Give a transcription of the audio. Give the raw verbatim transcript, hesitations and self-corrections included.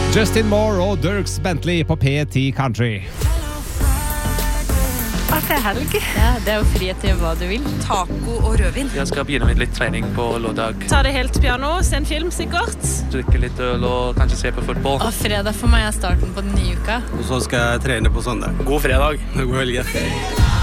Justin Moore og Dierks Bentley på P ti Country. Alt er helg. Ja, det er jo frihet til hva du vil. Taco og rødvin. Jeg skal begynne med litt trening på lørdag. Ta det helt piano, se en film sikkert. Drikke litt øl og kanskje se på fotball. Og fredag for meg er starten på den nye uka. Og så skal jeg trene på søndag. God fredag. God helg.